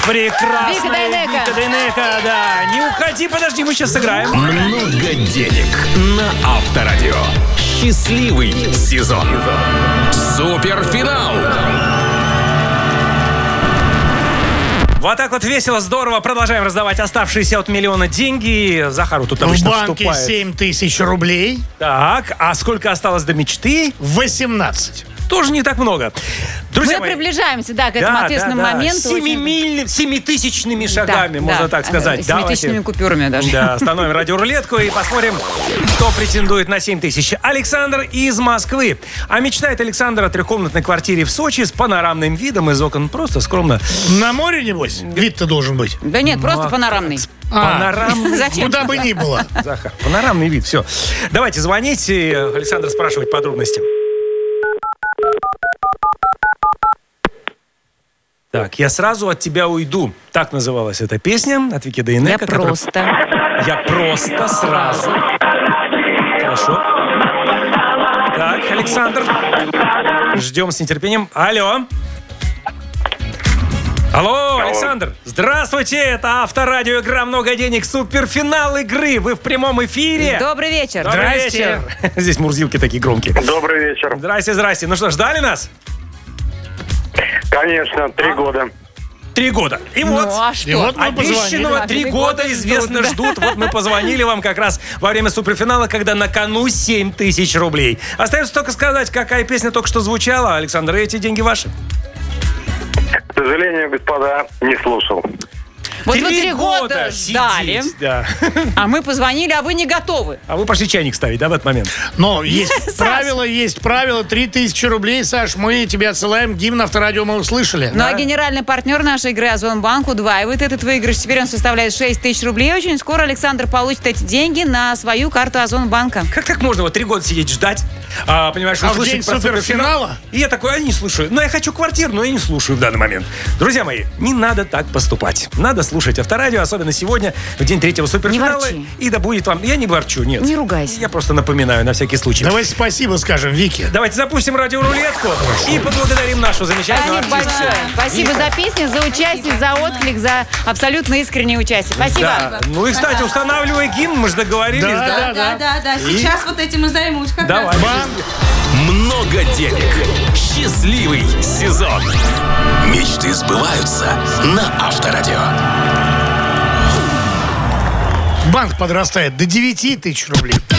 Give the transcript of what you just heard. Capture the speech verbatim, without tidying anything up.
Прекрасная Вика Дайнеко. Вика Дайнеко, да. Не уходи, подожди, мы сейчас сыграем. Много денег на Авторадио. Счастливый сезон. Суперфинал. Вот так вот весело, здорово. Продолжаем раздавать оставшиеся от миллиона деньги. Захару тут В обычно банке вступает. семь тысяч рублей. Так, а сколько осталось до мечты? восемнадцать. Тоже не так много. Друзья Мы мои, приближаемся, да, к этому да, ответственному да, да. моменту. Очень- Семимильными, семитысячными Да, шагами, да, можно так сказать. с семитысячными купюрами даже. Да, остановим радиорулетку и посмотрим, кто претендует на семь тысяч. Александр из Москвы. А мечтает Александр о трехкомнатной квартире в Сочи с панорамным видом из окон. Просто скромно. На море, небось? Вид-то должен быть. Да нет, просто панорамный. А, Панорамный. Зачем? Куда бы ни было. Захар, панорамный вид, все. Давайте звонить, и Александр спрашивать подробности. Так, «Я сразу от тебя уйду». Так называлась эта песня от Вики Дайнеко. Я которая- просто. Я просто сразу. Хорошо. Так, Александр. Ждем с нетерпением. Алло. Алло, Александр. Здравствуйте, это Авторадио, игра «Много денег», суперфинал игры. Вы в прямом эфире. Добрый вечер. Добрый Здрасте. вечер. Здесь мурзилки такие громкие. Добрый вечер. Здрасте, здрасте. Ну что, ждали нас? Конечно, три года. Три года. И Ну, вот... а что? И вот мы Обещанного позвонили. три Три года года известно ждут, ждут. Вот мы позвонили вам как раз во время суперфинала, когда на кону семь тысяч рублей. Остается только сказать, какая песня только что звучала. Александр, и эти деньги ваши. К сожалению, господа, не слушал. Вот вы три года сидеть, ждали, да. а мы позвонили, а вы не готовы. А вы пошли чайник ставить, да, в этот момент? Но есть Саш. правило, есть правило. Три тысячи рублей, Саш, мы тебе отсылаем. Гимн Авторадио мы услышали. Ну а генеральный партнер нашей игры Озонбанк удваивает этот выигрыш. Теперь он составляет шесть тысяч рублей. Очень скоро Александр получит эти деньги на свою карту Озонбанка. Как так можно вот три года сидеть ждать, а, понимаешь, А в услышать день про суперфинала? И я такой, а не слушаю. Ну, я хочу квартиру, но я не слушаю в данный момент. Друзья мои, не надо так поступать. Надо слушать Авторадио, особенно сегодня, в день третьего суперфинала. ворчи. И да будет вам... Я не ворчу, нет. Не ругайся. Я просто напоминаю на всякий случай. Давай спасибо скажем Вике. Давайте запустим радиорулетку и поблагодарим нашу замечательную Спасибо артистку. большое. Спасибо за песню, за участие, за отклик, за абсолютно искреннее участие. Спасибо. Да. Ну и, кстати, устанавливай гимн, мы же договорились, Да, да? да. Да, да, да. Сейчас вот этим и займусь. Как Давай. раз. Много денег. Счастливый сезон. Мечты сбываются на Авторадио. Банк подрастает до девяти тысяч рублей.